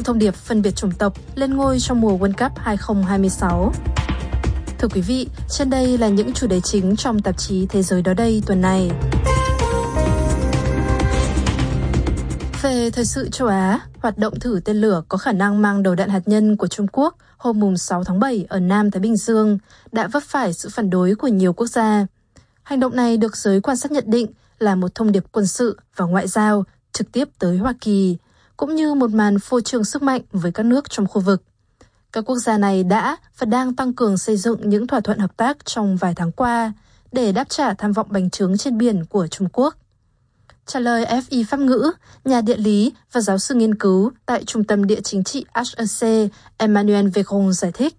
thông điệp phân biệt chủng tộc lên ngôi trong mùa World Cup 2026. Thưa quý vị, trên đây là những chủ đề chính trong tạp chí Thế giới đó đây tuần này. Về thời sự châu Á, hoạt động thử tên lửa có khả năng mang đầu đạn hạt nhân của Trung Quốc hôm 6 tháng 7 ở Nam Thái Bình Dương đã vấp phải sự phản đối của nhiều quốc gia. Hành động này được giới quan sát nhận định là một thông điệp quân sự và ngoại giao trực tiếp tới Hoa Kỳ, cũng như một màn phô trương sức mạnh với các nước trong khu vực. Các quốc gia này đã và đang tăng cường xây dựng những thỏa thuận hợp tác trong vài tháng qua để đáp trả tham vọng bành trướng trên biển của Trung Quốc. Trả lời FI Pháp ngữ, nhà địa lý và giáo sư nghiên cứu tại Trung tâm Địa chính trị HEC Emmanuel Véron giải thích.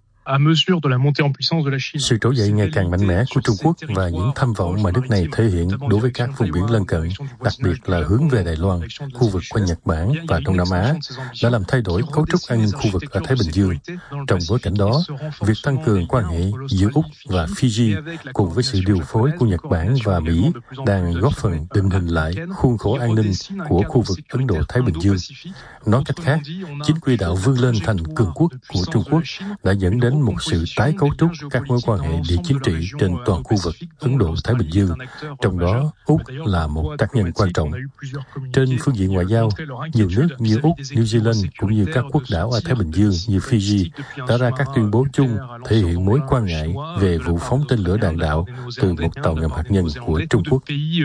Sự trỗi dậy ngày càng mạnh mẽ của Trung Quốc và những tham vọng mà nước này thể hiện đối với các vùng biển lân cận, đặc biệt là hướng về Đài Loan, khu vực quanh Nhật Bản và Đông Nam Á, đã làm thay đổi cấu trúc an ninh khu vực ở Thái Bình Dương. Trong bối cảnh đó, việc tăng cường quan hệ giữa Úc và Fiji cùng với sự điều phối của Nhật Bản và Mỹ đang góp phần định hình lại khuôn khổ an ninh của khu vực Ấn Độ-Thái Bình Dương. Nói cách khác, chính quy đạo vươn lên thành cường quốc của Trung Quốc đã dẫn đến một sự tái cấu trúc các mối quan hệ địa chính trị trên toàn khu vực Ấn Độ-Thái Bình Dương, trong đó Úc là một tác nhân quan trọng. Trên phương diện ngoại giao, nhiều nước như Úc, New Zealand cũng như các quốc đảo ở Thái Bình Dương như Fiji đã ra các tuyên bố chung thể hiện mối quan ngại về vụ phóng tên lửa đạn đạo từ một tàu ngầm hạt nhân của Trung Quốc.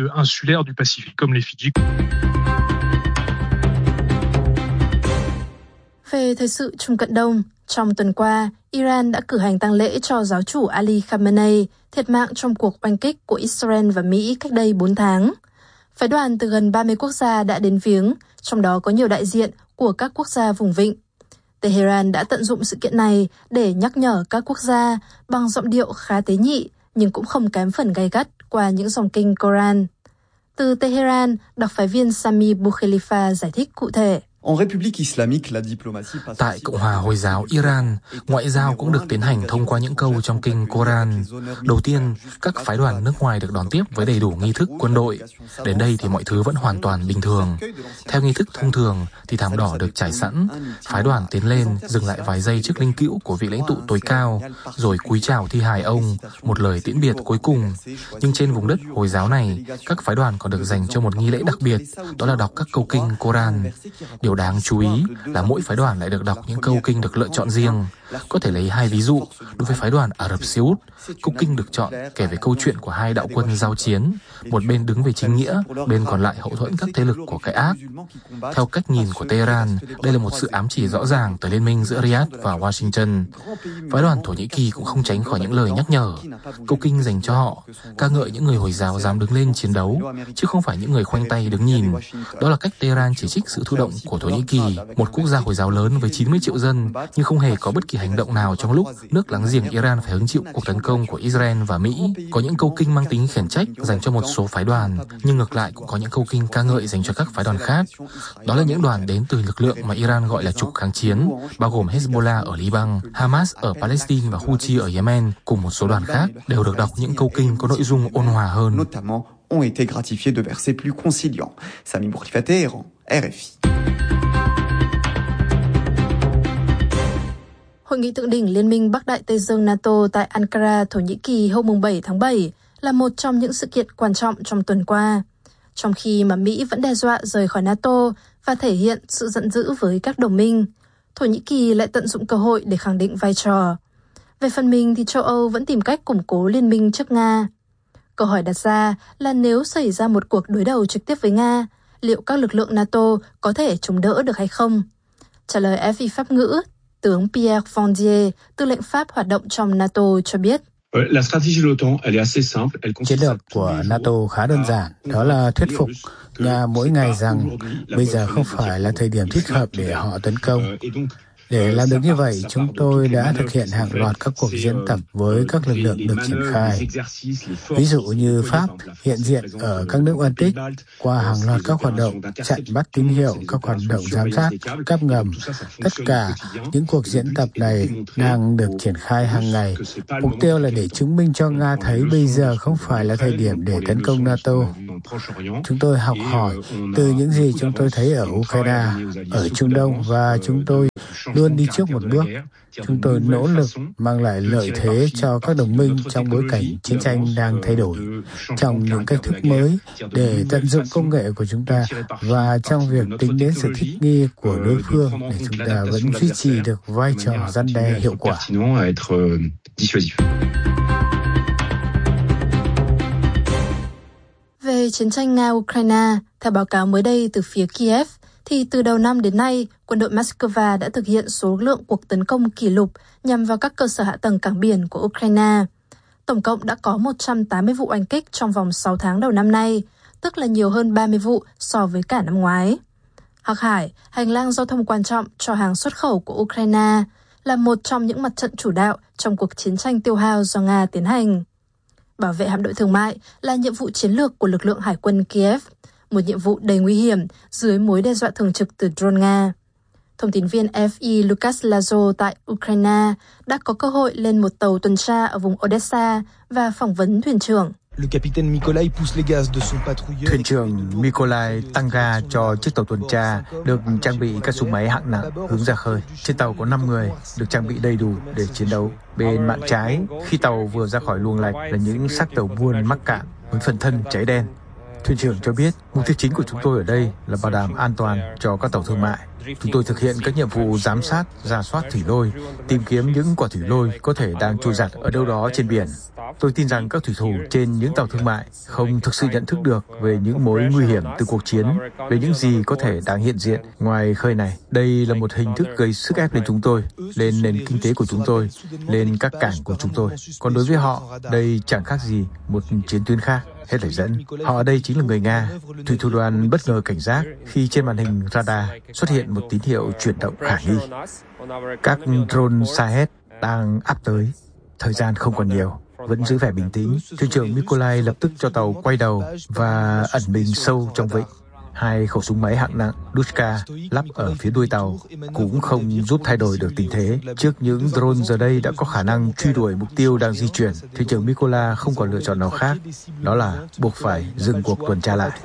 Về thời sự Trung Cận Đông, trong tuần qua, Iran đã cử hành tang lễ cho giáo chủ Ali Khamenei, thiệt mạng trong cuộc oanh kích của Israel và Mỹ cách đây 4 tháng. Phái đoàn từ gần 30 quốc gia đã đến viếng, trong đó có nhiều đại diện của các quốc gia vùng vịnh. Tehran đã tận dụng sự kiện này để nhắc nhở các quốc gia bằng giọng điệu khá tế nhị, nhưng cũng không kém phần gay gắt qua những dòng kinh Koran. Từ Tehran, đặc phái viên Sami Boukhelifa giải thích cụ thể. Tại Cộng hòa Hồi giáo Iran, ngoại giao cũng được tiến hành thông qua những câu trong kinh Koran. Đầu tiên, các phái đoàn nước ngoài được đón tiếp với đầy đủ nghi thức quân đội. Đến đây thì mọi thứ vẫn hoàn toàn bình thường. Theo nghi thức thông thường thì thảm đỏ được trải sẵn. Phái đoàn tiến lên, dừng lại vài giây trước linh cữu của vị lãnh tụ tối cao, rồi cúi chào thi hài ông, một lời tiễn biệt cuối cùng. Nhưng trên vùng đất Hồi giáo này, các phái đoàn còn được dành cho một nghi lễ đặc biệt, đó là đọc các câu kinh Koran. Điều đáng chú ý là mỗi phái đoàn lại được đọc những câu kinh được lựa chọn riêng. Có thể lấy 2 ví dụ. Đối với phái đoàn Ả Rập Xê Út, câu kinh được chọn kể về câu chuyện của 2 đạo quân giao chiến. Một bên đứng về chính nghĩa, bên còn lại hậu thuẫn các thế lực của cái ác. Theo cách nhìn của Tehran, đây là một sự ám chỉ rõ ràng tới liên minh giữa Riyadh và Washington. Phái đoàn Thổ Nhĩ Kỳ cũng không tránh khỏi những lời nhắc nhở. Câu kinh dành cho họ, ca ngợi những người Hồi giáo dám đứng lên chiến đấu, chứ không phải những người khoanh tay đứng nhìn. Đó là cách Tehran chỉ trích sự thụ động của Thổ Nhĩ Kỳ, một quốc gia Hồi giáo lớn với 90 triệu dân, nhưng không hề có bất kỳ hành động nào trong lúc nước láng giềng Iran phải hứng chịu cuộc tấn công của Israel và Mỹ. Có những câu kinh mang tính khiển trách dành cho một số phái đoàn, nhưng ngược lại cũng có những câu kinh ca ngợi dành cho các phái đoàn khác. Đó là những đoàn đến từ lực lượng mà Iran gọi là trục kháng chiến, bao gồm Hezbollah ở Liban, Hamas ở Palestine và Houthi ở Yemen, cùng một số đoàn khác đều được đọc những câu kinh có nội dung ôn hòa hơn. Ont été gratifiés de versets plus conciliants. Sami Boukhelifa, Téhéran, RFI. Hội nghị thượng đỉnh Liên minh Bắc Đại Tây Dương NATO tại Ankara, Thổ Nhĩ Kỳ hôm 7 tháng 7 là một trong những sự kiện quan trọng trong tuần qua. Trong khi mà Mỹ vẫn đe dọa rời khỏi NATO và thể hiện sự giận dữ với các đồng minh, Thổ Nhĩ Kỳ lại tận dụng cơ hội để khẳng định vai trò. Về phần mình thì châu Âu vẫn tìm cách củng cố liên minh trước Nga. Câu hỏi đặt ra là nếu xảy ra một cuộc đối đầu trực tiếp với Nga, liệu các lực lượng NATO có thể chống đỡ được hay không? Trả lời FI Pháp ngữ, tướng Pierre Fondier, tư lệnh Pháp hoạt động trong NATO cho biết. Chiến lược của NATO khá đơn giản, đó là thuyết phục Nga mỗi ngày rằng bây giờ không phải là thời điểm thích hợp để họ tấn công. Để làm được như vậy, chúng tôi đã thực hiện hàng loạt các cuộc diễn tập với các lực lượng được triển khai. Ví dụ như Pháp hiện diện ở các nước Baltic qua hàng loạt các hoạt động chặn bắt tín hiệu, các hoạt động giám sát, cáp ngầm. Tất cả những cuộc diễn tập này đang được triển khai hàng ngày. Mục tiêu là để chứng minh cho Nga thấy bây giờ không phải là thời điểm để tấn công NATO. Chúng tôi học hỏi từ những gì chúng tôi thấy ở Ukraine, ở Trung Đông và chúng tôi luôn đi trước một bước. Chúng tôi nỗ lực mang lại lợi thế cho các đồng minh trong bối cảnh chiến tranh đang thay đổi, trong những cách thức mới để tận dụng công nghệ của chúng ta và trong việc tính đến sự thích nghi của đối phương để chúng ta vẫn duy trì được vai trò răn đe hiệu quả. Về chiến tranh Nga-Ukraine, theo báo cáo mới đây từ phía Kiev, thì từ đầu năm đến nay, quân đội Moscow đã thực hiện số lượng cuộc tấn công kỷ lục nhằm vào các cơ sở hạ tầng cảng biển của Ukraine. Tổng cộng đã có 180 vụ oanh kích trong vòng 6 tháng đầu năm nay, tức là nhiều hơn 30 vụ so với cả năm ngoái. Hàng hải, hành lang giao thông quan trọng cho hàng xuất khẩu của Ukraine, là một trong những mặt trận chủ đạo trong cuộc chiến tranh tiêu hao do Nga tiến hành. Bảo vệ hạm đội thương mại là nhiệm vụ chiến lược của lực lượng hải quân Kiev, một nhiệm vụ đầy nguy hiểm dưới mối đe dọa thường trực từ drone Nga. Thông tin viên FI Lukas Lazo tại Ukraine đã có cơ hội lên một tàu tuần tra ở vùng Odessa và phỏng vấn thuyền trưởng. Thuyền trưởng Mykolai tăng ga cho chiếc tàu tuần tra được trang bị các súng máy hạng nặng hướng ra khơi. Trên tàu có 5 người được trang bị đầy đủ để chiến đấu. Bên mạn trái, khi tàu vừa ra khỏi luồng lạch là những xác tàu buôn mắc cạn với phần thân cháy đen. Thuyền trưởng cho biết mục tiêu chính của chúng tôi ở đây là bảo đảm an toàn cho các tàu thương mại. Chúng tôi thực hiện các nhiệm vụ giám sát, rà soát thủy lôi, tìm kiếm những quả thủy lôi có thể đang trôi giạt ở đâu đó trên biển. Tôi tin rằng các thủy thủ trên những tàu thương mại không thực sự nhận thức được về những mối nguy hiểm từ cuộc chiến, về những gì có thể đang hiện diện ngoài khơi này. Đây là một hình thức gây sức ép lên chúng tôi, lên nền kinh tế của chúng tôi, lên các cảng của chúng tôi. Còn đối với họ, đây chẳng khác gì một chiến tuyến khác. Hết lời dẫn, họ ở đây chính là người Nga. Thủy thủ đoàn bất ngờ cảnh giác khi trên màn hình radar xuất hiện một tín hiệu chuyển động khả nghi. Các drone Shahed đang áp tới. Thời gian không còn nhiều. Vẫn giữ vẻ bình tĩnh, thuyền trưởng Mykolai lập tức cho tàu quay đầu và ẩn mình sâu trong vịnh. 2 khẩu súng máy hạng nặng Dushka lắp ở phía đuôi tàu cũng không giúp thay đổi được tình thế. Trước những drone giờ đây đã có khả năng truy đuổi mục tiêu đang di chuyển, thuyền trưởng Mykolai không còn lựa chọn nào khác, đó là buộc phải dừng cuộc tuần tra lại.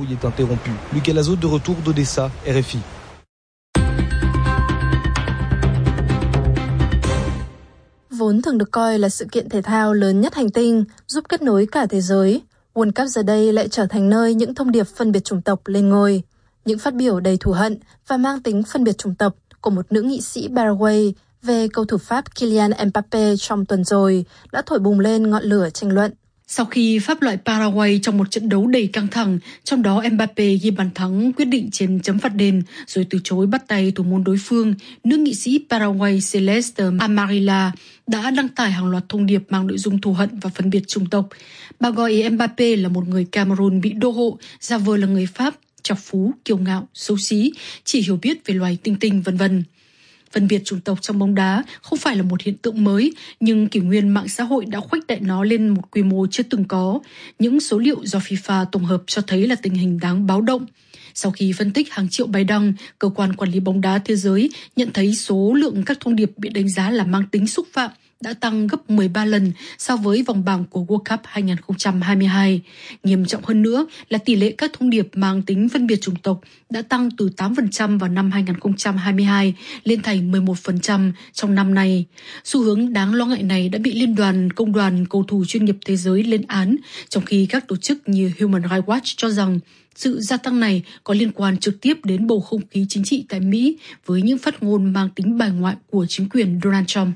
Vốn thường được coi là sự kiện thể thao lớn nhất hành tinh, giúp kết nối cả thế giới, World Cup giờ đây lại trở thành nơi những thông điệp phân biệt chủng tộc lên ngôi. Những phát biểu đầy thù hận và mang tính phân biệt chủng tộc của một nữ nghị sĩ Paraguay về cầu thủ Pháp Kylian Mbappé trong tuần rồi đã thổi bùng lên ngọn lửa tranh luận. Sau khi Pháp loại Paraguay trong một trận đấu đầy căng thẳng, trong đó Mbappé ghi bàn thắng quyết định trên chấm phạt đền rồi từ chối bắt tay thủ môn đối phương, nữ nghị sĩ Paraguay Celeste Amarilla đã đăng tải hàng loạt thông điệp mang nội dung thù hận và phân biệt chủng tộc. Bà gọi Mbappé là một người Cameroon bị đô hộ, giả vờ là người Pháp, chọc phú, kiêu ngạo, xấu xí, chỉ hiểu biết về loài tinh tinh, v.v. Phân biệt chủng tộc trong bóng đá không phải là một hiện tượng mới, nhưng kỷ nguyên mạng xã hội đã khuếch đại nó lên một quy mô chưa từng có. Những số liệu do FIFA tổng hợp cho thấy là tình hình đáng báo động. Sau khi phân tích hàng triệu bài đăng, Cơ quan Quản lý bóng đá thế giới nhận thấy số lượng các thông điệp bị đánh giá là mang tính xúc phạm đã tăng gấp 13 lần so với vòng bảng của World Cup 2022. Nghiêm trọng hơn nữa là tỷ lệ các thông điệp mang tính phân biệt chủng tộc đã tăng từ 8% vào năm 2022 lên thành 11% trong năm nay. Xu hướng đáng lo ngại này đã bị Liên đoàn Công đoàn Cầu thủ chuyên nghiệp thế giới lên án, trong khi các tổ chức như Human Rights Watch cho rằng sự gia tăng này có liên quan trực tiếp đến bầu không khí chính trị tại Mỹ với những phát ngôn mang tính bài ngoại của chính quyền Donald Trump.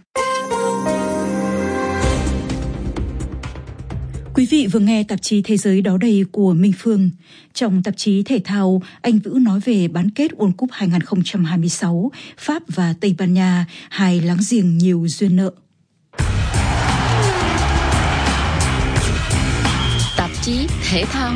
Quý vị vừa nghe tạp chí Thế giới đó đây của Minh Phương. Trong tạp chí thể thao, anh Vũ nói về bán kết World Cup 2026, Pháp và Tây Ban Nha, hai láng giềng nhiều duyên nợ. Tạp chí thể thao.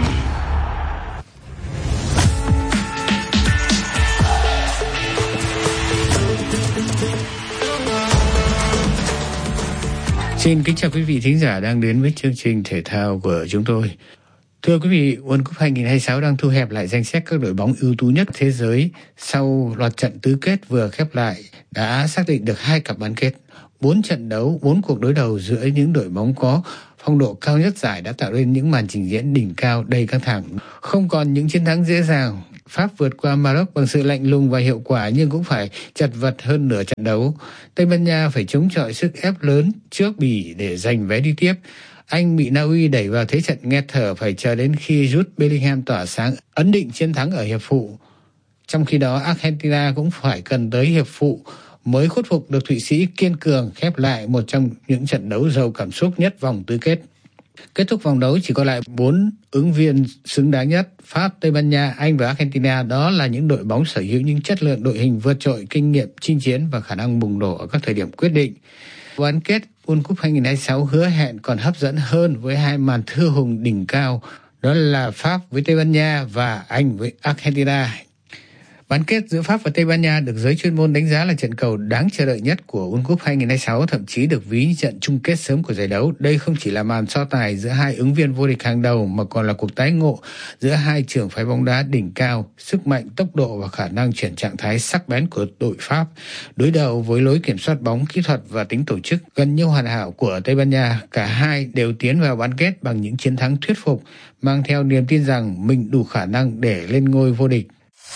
Xin kính chào quý vị thính giả đang đến với chương trình thể thao của chúng tôi. Thưa quý vị, World Cup 2026 đang thu hẹp lại danh sách các đội bóng ưu tú nhất thế giới. Sau loạt trận tứ kết vừa khép lại, đã xác định được 2 cặp bán kết. 4 trận đấu, 4 cuộc đối đầu giữa những đội bóng có phong độ cao nhất giải đã tạo nên những màn trình diễn đỉnh cao đầy căng thẳng. Không còn những chiến thắng dễ dàng, Pháp vượt qua Maroc bằng sự lạnh lùng và hiệu quả nhưng cũng phải chật vật hơn nửa trận đấu. Tây Ban Nha phải chống chọi sức ép lớn trước Bỉ để giành vé đi tiếp. Anh bị Na Uy đẩy vào thế trận nghẹt thở phải chờ đến khi Jude Bellingham tỏa sáng ấn định chiến thắng ở hiệp phụ. Trong khi đó, Argentina cũng phải cần tới hiệp phụ mới khuất phục được Thụy Sĩ kiên cường khép lại một trong những trận đấu giàu cảm xúc nhất vòng tứ kết. Kết thúc vòng đấu chỉ còn lại 4 ứng viên xứng đáng nhất: Pháp, Tây Ban Nha, Anh và Argentina. Đó là những đội bóng sở hữu những chất lượng đội hình vượt trội, kinh nghiệm chinh chiến và khả năng bùng nổ ở các thời điểm quyết định. Bán kết World Cup 2026 hứa hẹn còn hấp dẫn hơn với 2 màn thư hùng đỉnh cao, đó là Pháp với Tây Ban Nha và Anh với Argentina. Bán kết giữa Pháp và Tây Ban Nha được giới chuyên môn đánh giá là trận cầu đáng chờ đợi nhất của World Cup 2026, thậm chí được ví như trận chung kết sớm của giải đấu. Đây không chỉ là màn so tài giữa 2 ứng viên vô địch hàng đầu mà còn là cuộc tái ngộ giữa 2 trường phái bóng đá đỉnh cao, sức mạnh, tốc độ và khả năng chuyển trạng thái sắc bén của đội Pháp đối đầu với lối kiểm soát bóng, kỹ thuật và tính tổ chức gần như hoàn hảo của Tây Ban Nha. Cả hai đều tiến vào bán kết bằng những chiến thắng thuyết phục, mang theo niềm tin rằng mình đủ khả năng để lên ngôi vô địch.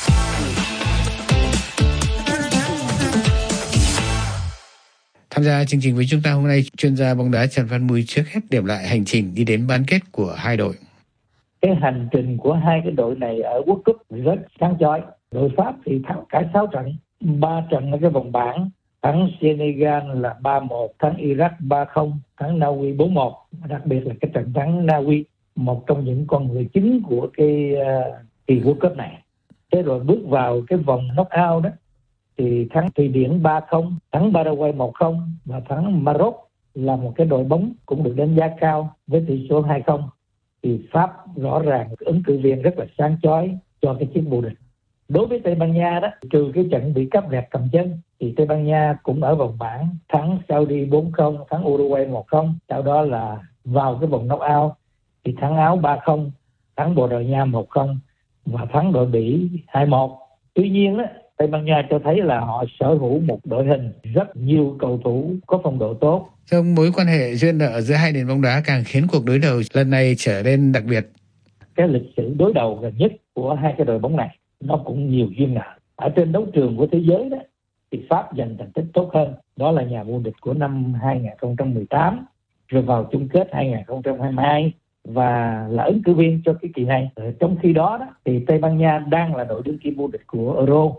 Tham gia chương trình với chúng ta hôm nay, chuyên gia bóng đá Trần Văn Mùi trước hết điểm lại hành trình đi đến bán kết của hai đội. Cái hành trình của hai cái đội này ở World Cup rất sáng chói. Đội Pháp thì thắng cả 6 trận, 3 trận ở cái vòng bảng, thắng Senegal là 3-1, thắng Iraq 3-0, thắng Na Uy 4-1. Đặc biệt là cái trận thắng Na Uy, một trong những con người chính của cái kỳ World Cup này. Thế rồi bước vào cái vòng knock-out đó thì thắng Thụy Điển 3-0, thắng Paraguay 1-0 và thắng Maroc là một cái đội bóng cũng được đánh giá cao với tỷ số 2-0. Thì Pháp rõ ràng ứng cử viên rất là sáng chói cho cái chiếc vô địch. Đối với Tây Ban Nha đó, trừ cái trận bị cắp vẹt cầm chân thì Tây Ban Nha cũng ở vòng bảng, thắng Saudi 4-0, thắng Uruguay 1-0, sau đó là vào cái vòng knock-out thì thắng Áo 3-0, thắng Bồ Đào Nha 1-0 và thắng đội Bỉ 2-1. Tuy nhiên đó, Tây Ban Nha cho thấy là họ sở hữu một đội hình rất nhiều cầu thủ có phong độ tốt. Trong mối quan hệ duyên nợ giữa hai nền bóng đá càng khiến cuộc đối đầu lần này trở nên đặc biệt. Cái lịch sử đối đầu gần nhất của hai cái đội bóng này nó cũng nhiều duyên nợ. Ở trên đấu trường của thế giới đó thì Pháp giành thành tích tốt hơn, đó là nhà vô địch của năm 2018, rồi vào chung kết 2022 và là ứng cử viên cho cái kỳ này. Trong khi đó thì Tây Ban Nha đang là đội đương kim vô địch của Euro.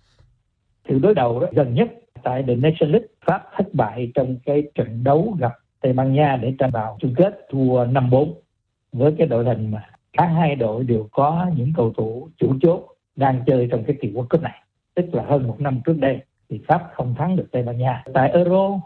Sự đối đầu đó, gần nhất tại The Nations League, Pháp thất bại trong cái trận đấu gặp Tây Ban Nha để tranh vào chung kết, thua 5-4 với cái đội hình mà cả hai đội đều có những cầu thủ chủ chốt đang chơi trong cái kỳ World Cup này. Tức là hơn một năm trước đây thì Pháp không thắng được Tây Ban Nha. Tại Euro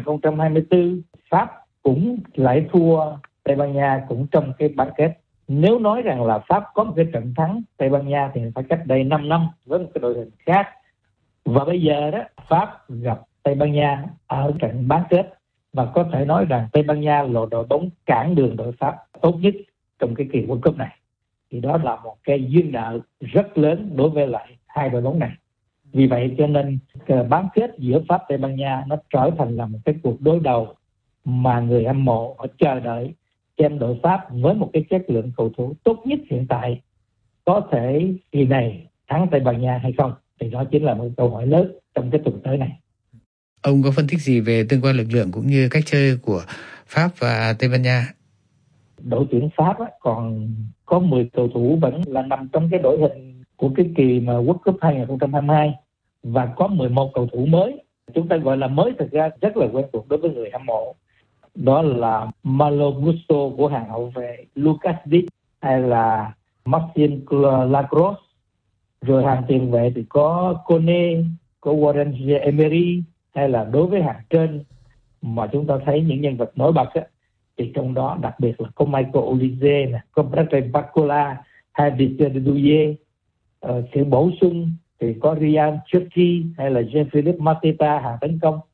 2024, Pháp cũng lại thua Tây Ban Nha cũng trong cái bán kết. Nếu nói rằng là Pháp có một cái trận thắng Tây Ban Nha thì phải cách đây 5 năm với một cái đội hình khác. Và bây giờ đó, Pháp gặp Tây Ban Nha ở trận bán kết và có thể nói rằng Tây Ban Nha là đội bóng cản đường đội Pháp tốt nhất trong cái kỳ World Cup này. Thì đó là một cái duyên nợ rất lớn đối với lại hai đội bóng này. Vì vậy cho nên bán kết giữa Pháp Tây Ban Nha nó trở thành là một cái cuộc đối đầu mà người hâm mộ họ chờ đợi xem đội Pháp với một cái chất lượng cầu thủ tốt nhất hiện tại có thể kỳ này thắng Tây Ban Nha hay không. Thì đó chính là một câu hỏi lớn trong cái tuần tới này. Ông có phân tích gì về tương quan lực lượng cũng như cách chơi của Pháp và Tây Ban Nha? Đội tuyển Pháp còn có 10 cầu thủ vẫn là nằm trong cái đội hình của cái kỳ mà World Cup 2022 và có 11 cầu thủ mới. Chúng ta gọi là mới, thực ra rất là quen thuộc đối với người hâm mộ. Đó là Malo Gusto của hàng hậu vệ Lucas Diz hay là Maxime Lacrosse. Rồi hàng tiền vệ thì có Kone, có Warren Emery, hay là đối với hàng trên mà chúng ta thấy những nhân vật nổi bật thì trong đó đặc biệt là có Michael Olise, có Bradley Barcola hay Didier Douillet. Sự bổ sung thì có Ryan Cherki hay là Jean-Philippe Mateta hàng tấn công.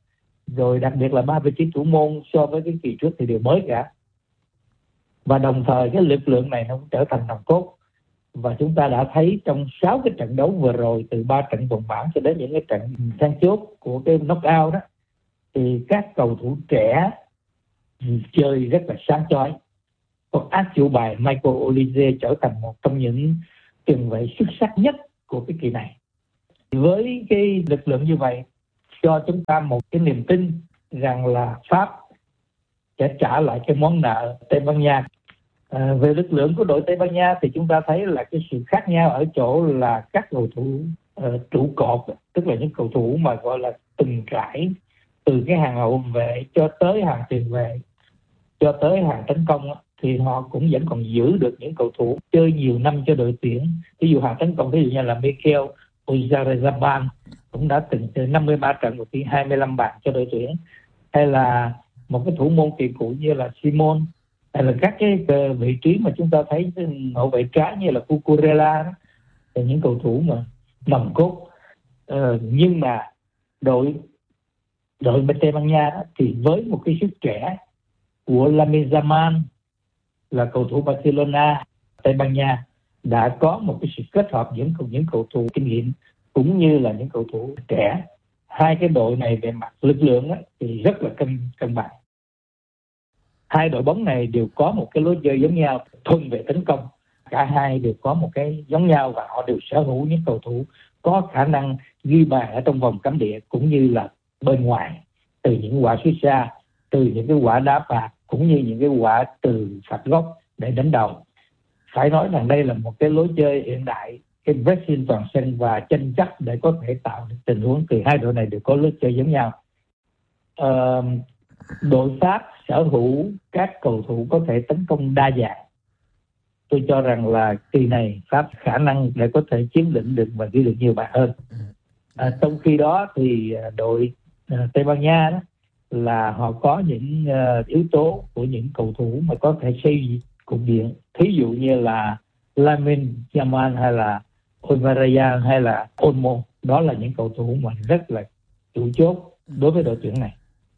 rồi đặc biệt là 3 vị trí thủ môn so với cái kỳ trước thì đều mới cả. Và đồng thời cái lực lượng này nó cũng trở thành nòng cốt. Và chúng ta đã thấy trong 6 cái trận đấu vừa rồi, từ 3 trận vòng bảng cho đến những cái trận then chốt của cái knockout đó, thì các cầu thủ trẻ chơi rất là sáng chói. Còn át chủ bài Michael Olise trở thành một trong những tiền vệ xuất sắc nhất của cái kỳ này. Với cái lực lượng như vậy cho chúng ta một cái niềm tin rằng là Pháp sẽ trả lại cái món nợ Tây Ban Nha. Về lực lượng của đội Tây Ban Nha thì chúng ta thấy là cái sự khác nhau ở chỗ là các cầu thủ trụ cột, tức là những cầu thủ mà gọi là từng trải từ cái hàng hậu vệ cho tới hàng tiền vệ cho tới hàng tấn công, thì họ cũng vẫn còn giữ được những cầu thủ chơi nhiều năm cho đội tuyển. Ví dụ hàng tấn công ví dụ như là Mikel Oyarzabal cũng đã từng chơi 53 trận và ghi 25 bàn cho đội tuyển, hay là một cái thủ môn kỳ cựu như là Simon, hay là các cái vị trí mà chúng ta thấy hậu vệ trái như là Cucurella đó, là những cầu thủ mà nòng cốt. Nhưng mà đội Tây Ban Nha đó, thì với một cái sức trẻ của Lamine Yamal là cầu thủ Barcelona, Tây Ban Nha đã có một cái sự kết hợp những cầu thủ kinh nghiệm cũng như là những cầu thủ trẻ. Hai cái đội này về mặt lực lượng đó, thì rất là cân bằng. Hai đội bóng này đều có một cái lối chơi giống nhau, thuần về tấn công. Cả hai đều có một cái giống nhau và họ đều sở hữu những cầu thủ có khả năng ghi bàn ở trong vòng cấm địa cũng như là bên ngoài, từ những quả sút xa, từ những cái quả đá phạt cũng như những cái quả từ phạt góc để đánh đầu. Phải nói rằng đây là một cái lối chơi hiện đại, cái pressing toàn sân và tranh chấp để có thể tạo được tình huống, từ hai đội này đều có lối chơi giống nhau. Đội Pháp sở hữu các cầu thủ có thể tấn công đa dạng. Tôi cho rằng là kỳ này Pháp khả năng để có thể chiếm lĩnh được và ghi được nhiều bàn hơn. Trong khi đó thì đội Tây Ban Nha đó là họ có những yếu tố của những cầu thủ mà có thể xây cục diện. Thí dụ như là Lamine Yamal hay là Oyarzabal hay là Olmo. Đó là những cầu thủ mà rất là chủ chốt đối với đội tuyển này.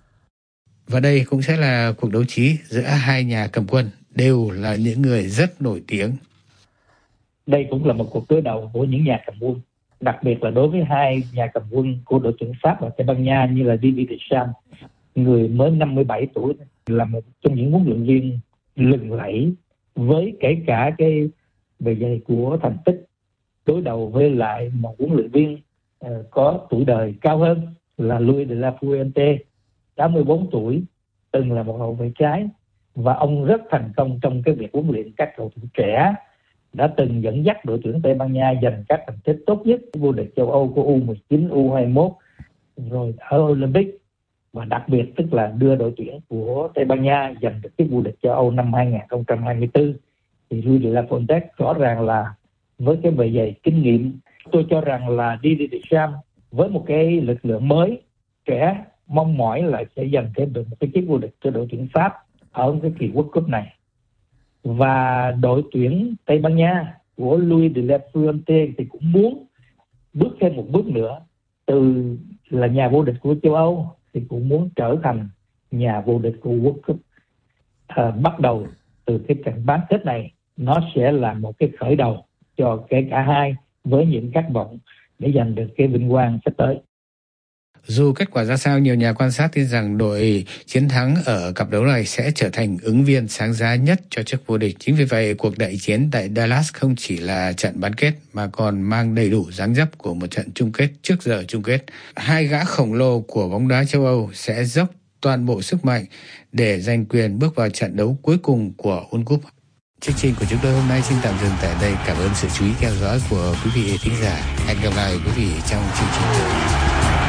Và đây cũng sẽ là cuộc đấu trí giữa hai nhà cầm quân, đều là những người rất nổi tiếng. Đây cũng là một cuộc đối đầu của những nhà cầm quân, đặc biệt là đối với hai nhà cầm quân của đội tuyển Pháp và Tây Ban Nha như là Didier Deschamps, người mới 57 tuổi, là một trong những huấn luyện viên lừng lẫy với kể cả cái bề dày của thành tích, đối đầu với lại một huấn luyện viên có tuổi đời cao hơn là Luis de la Fuente, 84 tuổi, từng là một hậu vệ trái và ông rất thành công trong cái việc huấn luyện các cầu thủ trẻ, đã từng dẫn dắt đội tuyển Tây Ban Nha giành các thành tích tốt nhất vô địch châu Âu của U19, U21 rồi ở Olympic, và đặc biệt tức là đưa đội tuyển của Tây Ban Nha giành được cái vô địch châu Âu năm 2024. Thì Luis de la Fuente rõ ràng là với cái bề dày kinh nghiệm, tôi cho rằng là Didier Deschamps với một cái lực lượng mới trẻ mong mỏi là sẽ giành thêm được một cái chiếc vô địch cho đội tuyển Pháp ở cái kỳ World Cup này. Và đội tuyển Tây Ban Nha của Luis de la Fuente thì cũng muốn bước thêm một bước nữa, từ là nhà vô địch của châu Âu thì cũng muốn trở thành nhà vô địch của World Cup. Bắt đầu từ cái trận bán kết này, nó sẽ là một cái khởi đầu cho cả hai với những khát vọng để giành được cái vinh quang sắp tới. Dù kết quả ra sao, nhiều nhà quan sát tin rằng đội chiến thắng ở cặp đấu này sẽ trở thành ứng viên sáng giá nhất cho chức vô địch. Chính vì vậy, cuộc đại chiến tại Dallas không chỉ là trận bán kết mà còn mang đầy đủ dáng dấp của một trận chung kết trước giờ chung kết. Hai gã khổng lồ của bóng đá châu Âu sẽ dốc toàn bộ sức mạnh để giành quyền bước vào trận đấu cuối cùng của World Cup. Chương trình của chúng tôi hôm nay xin tạm dừng tại đây. Cảm ơn sự chú ý theo dõi của quý vị thính giả. Hẹn gặp lại quý vị trong chương trình tới.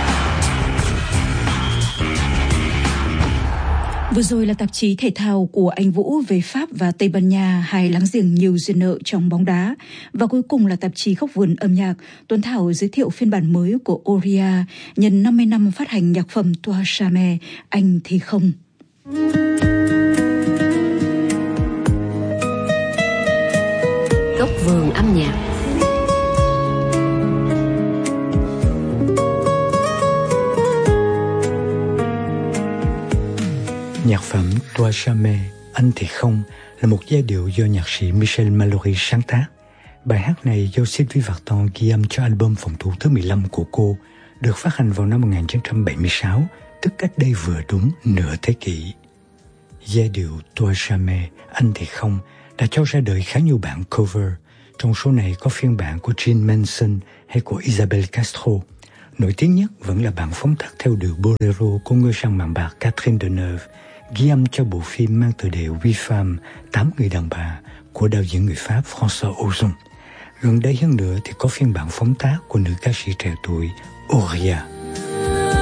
Vừa rồi là tạp chí thể thao của Anh Vũ về Pháp và Tây Ban Nha, hai láng giềng nhiều duyên nợ trong bóng đá. Và cuối cùng là tạp chí Góc vườn âm nhạc, Tuấn Thảo giới thiệu phiên bản mới của Oria nhân 50 năm phát hành nhạc phẩm Toi Jamais, Anh thì không. Góc vườn âm nhạc. Nhạc phẩm Toi Jamais, Anh thì không là một giai điệu do nhạc sĩ Michel Mallory sáng tác. Bài hát này do Sylvie Vartan ghi âm cho album phòng thủ thứ 15 của cô, được phát hành vào năm 1976, tức cách đây vừa đúng nửa thế kỷ. Giai điệu Toi Jamais, Anh thì không đã cho ra đời khá nhiều bản cover. Trong số này có phiên bản của Jim Manson hay của Isabel Castro. Nổi tiếng nhất vẫn là bản phóng tác theo điệu bolero của ngôi sao màn bạc Catherine Deneuve, ghi âm cho bộ phim mang tựa đề Huit Femmes, 8 người đàn bà của đạo diễn người Pháp François Ozon. Gần đây hơn nữa thì có phiên bản phóng tác của nữ ca sĩ trẻ tuổi Auria.